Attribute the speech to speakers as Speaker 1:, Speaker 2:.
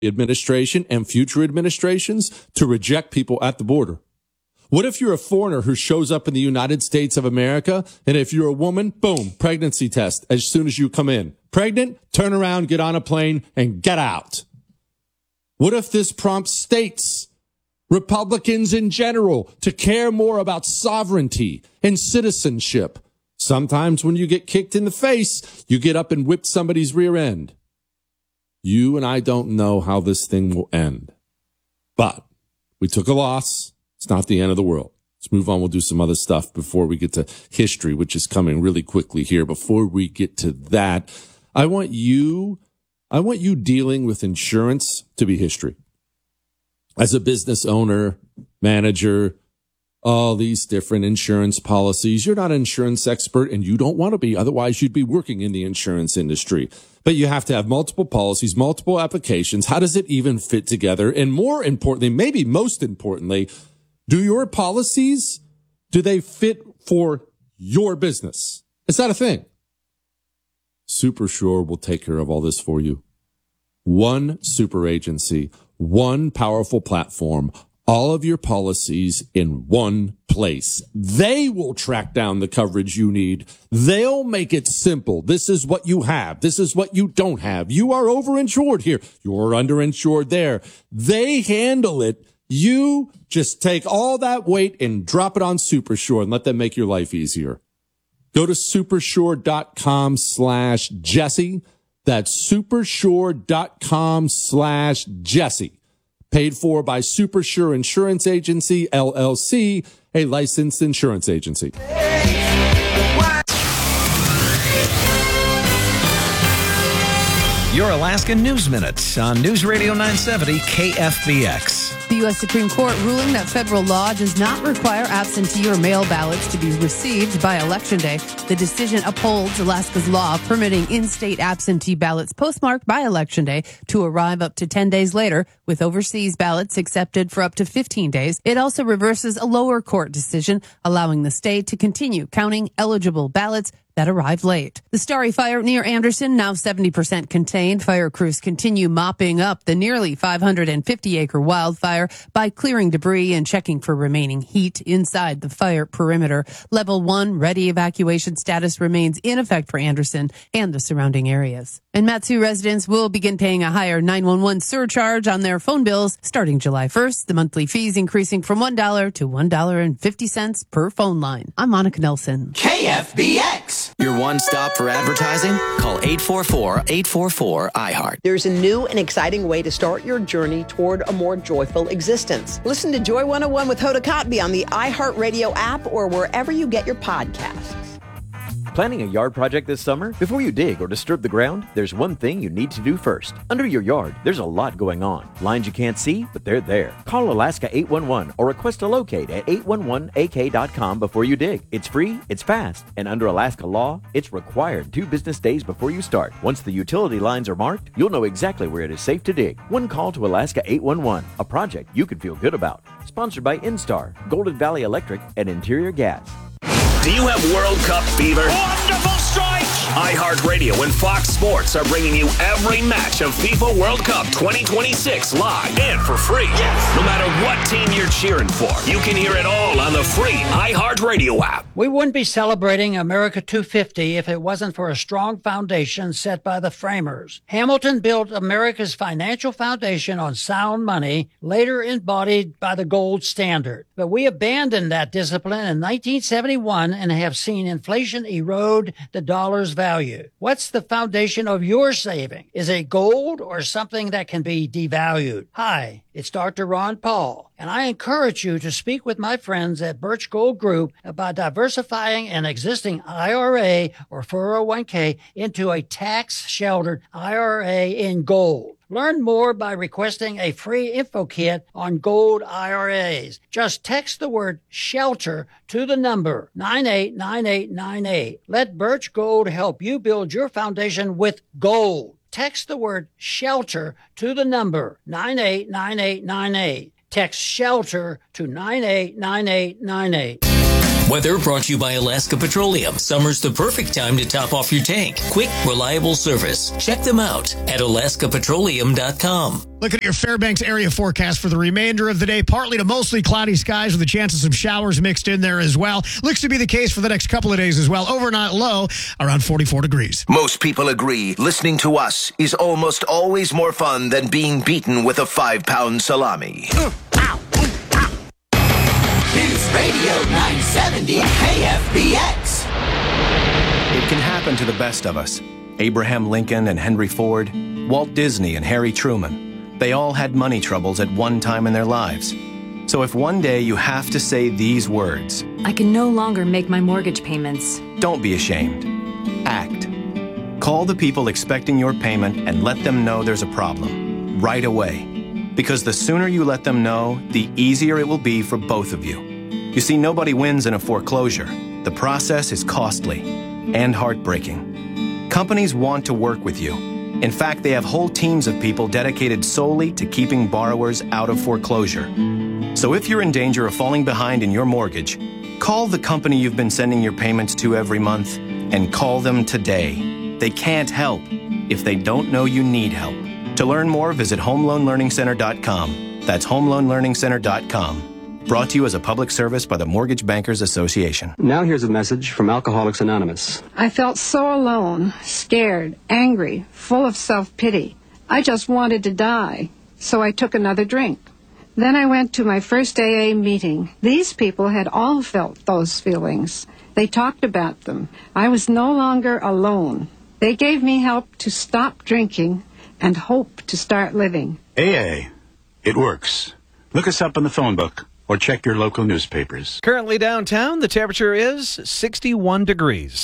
Speaker 1: administration and future administrations to reject people at the border? What if you're a foreigner who shows up in the United States of America, and if you're a woman, boom, pregnancy test as soon as you come in? Pregnant, turn around, get on a plane, and get out. What if this prompts states, Republicans in general, to care more about sovereignty and citizenship? Sometimes when you get kicked in the face, you get up and whip somebody's rear end. You and I don't know how this thing will end. But we took a loss. It's not the end of the world. Let's move on. We'll do some other stuff before we get to history, which is coming really quickly here. Before we get to that, I want you dealing with insurance to be history. As a business owner, manager, all these different insurance policies. You're not an insurance expert, and you don't want to be. Otherwise, you'd be working in the insurance industry. But you have to have multiple policies, multiple applications. How does it even fit together? And more importantly, maybe most importantly, do your policies, do they fit for your business? Is that a thing? SuperSure will take care of all this for you. One super agency, one powerful platform, all of your policies in one place. They will track down the coverage you need. They'll make it simple. This is what you have. This is what you don't have. You are overinsured here. You're underinsured there. They handle it. You just take all that weight and drop it on SuperSure and let them make your life easier. Go to supersure.com/Jesse. That's supersure.com/Jesse. Paid for by SuperSure Insurance Agency, LLC, a licensed insurance agency.
Speaker 2: Your Alaska News Minutes on News Radio 970 KFBX.
Speaker 3: The U.S. Supreme Court ruling that federal law does not require absentee or mail ballots to be received by Election Day. The decision upholds Alaska's law permitting in-state absentee ballots postmarked by Election Day to arrive up to 10 days later, with overseas ballots accepted for up to 15 days. It also reverses a lower court decision allowing the state to continue counting eligible ballots that arrived late. The Starry Fire near Anderson, now 70% contained. Fire crews continue mopping up the nearly 550-acre wildfire by clearing debris and checking for remaining heat inside the fire perimeter. Level 1 ready evacuation status remains in effect for Anderson and the surrounding areas. And Matsu residents will begin paying a higher 911 surcharge on their phone bills starting July 1st. The monthly fees increasing from $1 to $1.50 per phone line. I'm Monica Nelson.
Speaker 4: KFBX.
Speaker 2: Your one stop for advertising? Call 844-844-IHEART.
Speaker 4: There's a new and exciting way to start your journey toward a more joyful existence. Listen to Joy 101 with Hoda Kotb on the iHeartRadio app or wherever you get your podcasts.
Speaker 5: Planning a yard project this summer? Before you dig or disturb the ground, there's one thing you need to do first. Under your yard, there's a lot going on. Lines you can't see, but they're there. Call Alaska 811 or request a locate at 811ak.com before you dig. It's free, it's fast, and under Alaska law, it's required 2 business days before you start. Once the utility lines are marked, you'll know exactly where it is safe to dig. One call to Alaska 811, a project you can feel good about. Sponsored by Instar, Golden Valley Electric, and Interior Gas.
Speaker 6: Do you have World Cup fever? Wonderful strike! iHeartRadio and Fox Sports are bringing you every match of FIFA World Cup 2026 live and for free. Yes! No matter what team you're cheering for, you can hear it all on the free iHeartRadio app.
Speaker 7: We wouldn't be celebrating America 250 if it wasn't for a strong foundation set by the framers. Hamilton built America's financial foundation on sound money, later embodied by the gold standard. But we abandoned that discipline in 1971 and have seen inflation erode the dollar's value. What's the foundation of your saving? Is it gold or something that can be devalued? Hi, it's Dr. Ron Paul, and I encourage you to speak with my friends at Birch Gold Group about diversifying an existing IRA or 401k into a tax-sheltered IRA in gold. Learn more by requesting a free info kit on gold IRAs. Just text the word SHELTER to the number 989898. Let Birch Gold help you build your foundation with gold. Text the word SHELTER to the number 989898. Text SHELTER to 989898.
Speaker 8: Weather brought to you by Alaska Petroleum. Summer's the perfect time to top off your tank. Quick, reliable service. Check them out at alaskapetroleum.com.
Speaker 9: Look at your Fairbanks area forecast for the remainder of the day. Partly to mostly cloudy skies with a chance of some showers mixed in there as well. Looks to be the case for the next couple of days as well. Overnight low around 44 degrees.
Speaker 10: Most people agree listening to us is almost always more fun than being beaten with a 5-pound salami.
Speaker 11: News Radio 970 KFBX.
Speaker 12: It can happen to the best of us. Abraham Lincoln and Henry Ford, Walt Disney and Harry Truman. They all had money troubles at one time in their lives. So if one day you have to say these words,
Speaker 13: I can no longer make my mortgage payments.
Speaker 12: Don't be ashamed. Act. Call the people expecting your payment and let them know there's a problem right away. Because the sooner you let them know, the easier it will be for both of you. You see, nobody wins in a foreclosure. The process is costly and heartbreaking. Companies want to work with you. In fact, they have whole teams of people dedicated solely to keeping borrowers out of foreclosure. So if you're in danger of falling behind in your mortgage, call the company you've been sending your payments to every month and call them today. They can't help if they don't know you need help. To learn more, visit HomeLoanLearningCenter.com. That's HomeLoanLearningCenter.com. Brought to you as a public service by the Mortgage Bankers Association.
Speaker 14: Now here's a message from Alcoholics Anonymous.
Speaker 15: I felt so alone, scared, angry, full of self-pity. I just wanted to die, so I took another drink. Then I went to my first AA meeting. These people had all felt those feelings. They talked about them. I was no longer alone. They gave me help to stop drinking and hope to start living.
Speaker 16: AA. It works. Look us up in the phone book or check your local newspapers.
Speaker 17: Currently downtown, the temperature is 61 degrees.